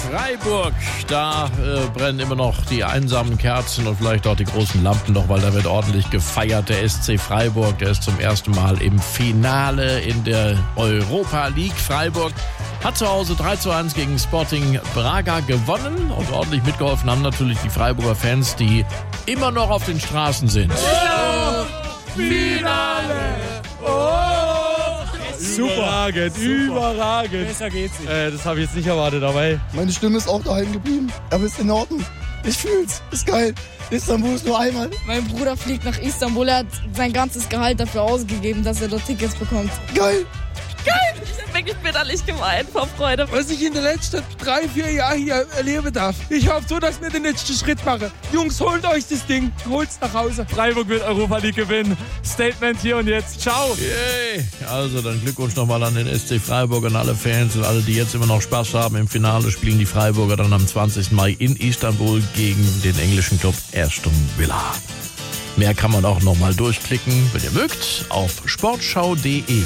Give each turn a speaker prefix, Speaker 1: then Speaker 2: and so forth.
Speaker 1: Freiburg. Da brennen immer noch die einsamen Kerzen und vielleicht auch die großen Lampen noch, weil da wird ordentlich gefeiert. Der SC Freiburg, der ist zum ersten Mal im Finale in der Europa League. Freiburg hat zu Hause 3:1 gegen Sporting Braga gewonnen und ordentlich mitgeholfen haben natürlich die Freiburger Fans, die immer noch auf den Straßen sind.
Speaker 2: Finale! Oh! Überragend.
Speaker 3: Besser geht's nicht.
Speaker 2: Das habe ich jetzt nicht erwartet, aber
Speaker 4: meine Stimme ist auch daheim geblieben, aber ist in Ordnung. Ich fühl's, ist geil. Istanbul ist nur einmal.
Speaker 5: Mein Bruder fliegt nach Istanbul, er hat sein ganzes Gehalt dafür ausgegeben, dass er dort Tickets bekommt.
Speaker 4: Geil.
Speaker 6: Ich habe wirklich bitterlich geweint vor Freude.
Speaker 3: Was ich in den letzten 3-4 Jahren hier erleben darf. Ich hoffe so, dass wir den letzten Schritt machen. Jungs, holt euch das Ding, holt's nach Hause.
Speaker 2: Freiburg wird Europa League gewinnen. Statement hier und jetzt. Ciao.
Speaker 1: Yay. Also dann Glückwunsch nochmal an den SC Freiburg und alle Fans und alle, die jetzt immer noch Spaß haben. Im Finale spielen die Freiburger dann am 20. Mai in Istanbul gegen den englischen Club Aston Villa. Mehr kann man auch nochmal durchklicken, wenn ihr mögt, auf sportschau.de.